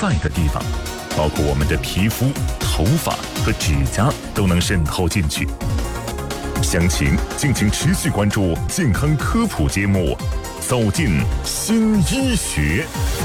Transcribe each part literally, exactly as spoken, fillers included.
在的地方，包括我们的皮肤、头发和指甲都能渗透进去。详情敬请持续关注健康科普节目《走进新医学》。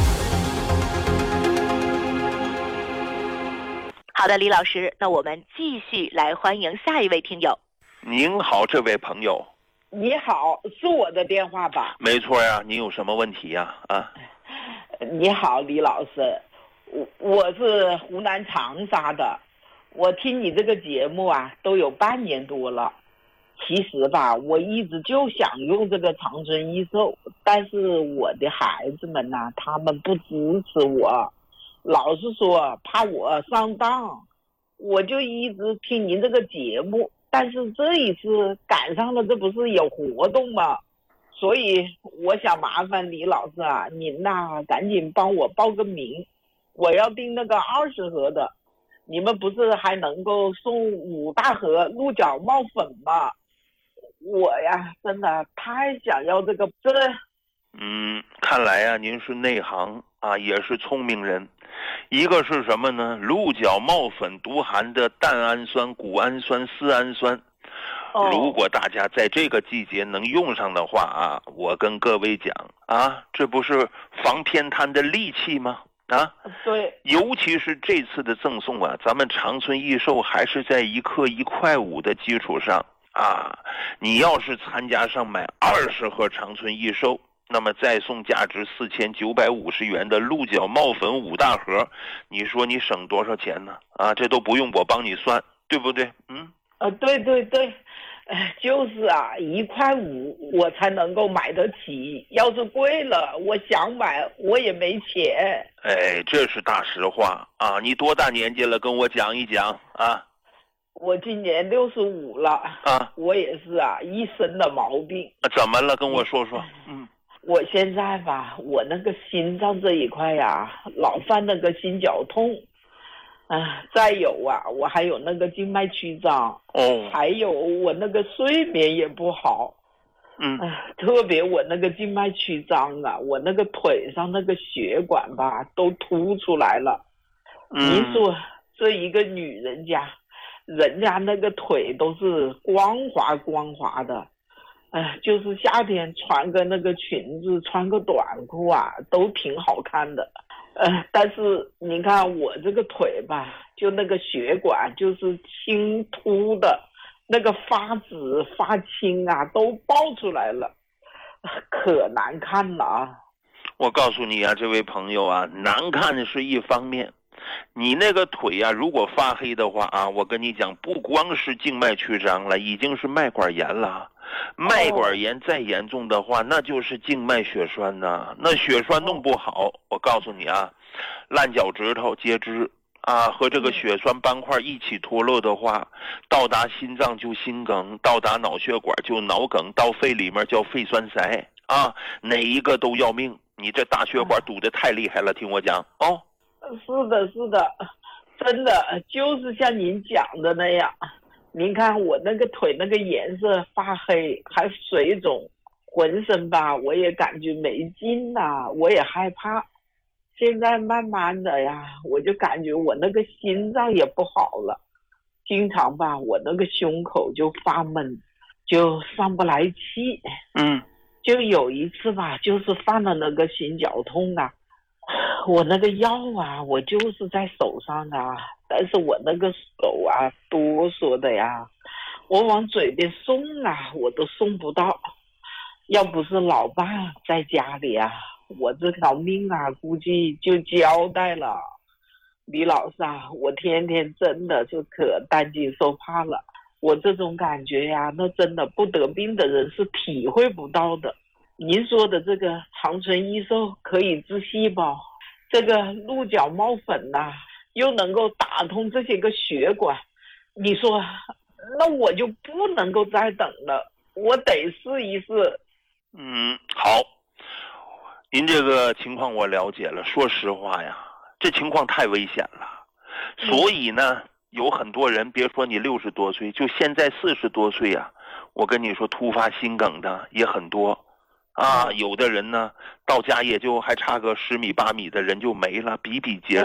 好的，李老师，那我们继续来欢迎下一位听友。 您好，这位朋友。 你好，是我的电话吧？ 没错呀，您有什么问题呀？啊， 你好，李老师，我我是湖南长沙的，我听你这个节目啊，都有半年多了。其实吧，我一直就想用这个长春益寿，但是我的孩子们呐、啊，他们不支持我，老是说怕我上当，我就一直听您这个节目。但是这一次赶上了，这不是有活动吗？所以我想麻烦李老师啊，您呐、啊、赶紧帮我报个名，我要订那个二十盒的。你们不是还能够送五大盒鹿角帽粉吗？我呀，真的太想要这个这。 嗯，看来呀、啊，您是内行啊，也是聪明人。一个是什么呢？鹿角帽粉独含的蛋氨酸、谷氨酸、丝氨酸。 哦、 如果大家在这个季节能用上的话啊，我跟各位讲啊，这不是防偏瘫的利器吗？啊， 对， 尤其是这次的赠送啊，咱们长春益寿还是在一克一块五的基础上啊，你要是参加上买二十盒长春益寿，那么再送价值四千九百五十元的鹿角帽粉五大盒，你说你省多少钱呢？啊，这都不用我帮你算，对不对？嗯， 呃，对对对。就是啊，一块五我才能够买得起，要是贵了，我想买我也没钱。 哎，这是大实话啊！你多大年纪了？跟我讲一讲啊。 我今年六十五了啊， 我也是啊，一身的毛病。 怎么了？跟我说说。嗯， 我现在吧，我那个心脏这一块呀、啊，老犯那个心绞痛。啊，再有啊，我还有那个静脉曲张， 哦， 还有我那个睡眠也不好， 嗯， 啊，特别我那个静脉曲张啊，我那个腿上那个血管吧都凸出来了。 嗯， 你说这一个女人家，人家那个腿都是光滑光滑的，哎，就是夏天穿个那个裙子，穿个短裤啊，都挺好看的。呃，但是你看我这个腿吧，就那个血管就是青凸的，那个发紫发青啊，都爆出来了，可难看了啊！ 我告诉你啊，这位朋友啊，难看是一方面，你那个腿啊，如果发黑的话啊，我跟你讲，不光是静脉曲张了，已经是脉管炎了。脉管炎再严重的话，那就是静脉血栓呐、啊。那血栓弄不好，我告诉你啊，烂脚趾头截肢啊，和这个血栓斑块一起脱落的话，到达心脏就心梗，到达脑血管就脑梗，到肺里面叫肺栓塞啊，哪一个都要命。你这大血管堵得太厉害了，听我讲哦。 是的，是的，真的就是像您讲的那样。您看我那个腿那个颜色发黑，还水肿，浑身吧我也感觉没劲呐、啊，我也害怕。现在慢慢的呀，我就感觉我那个心脏也不好了，经常吧我那个胸口就发闷，就上不来气。 嗯， 就有一次吧，就是犯了那个心绞痛啊，我那个药啊，我就是在手上啊，但是我那个手啊哆嗦的呀，我往嘴边送啊，我都送不到。要不是老伴在家里啊，我这条命啊，估计就交代了。李老师啊，我天天真的是可担惊受怕了。我这种感觉呀、啊，那真的不得病的人是体会不到的。您说的这个长春益寿可以治细胞，这个鹿角帽粉呐、啊，又能够打通这些个血管，你说，那我就不能够再等了，我得试一试。 嗯，好，您这个情况我了解了。说实话呀，这情况太危险了，所以呢，有很多人，别说你六十多岁，就现在四十多岁呀、啊，我跟你说，突发心梗的也很多。啊，有的人呢，到家也就还差个十米八米的人就没了，比比皆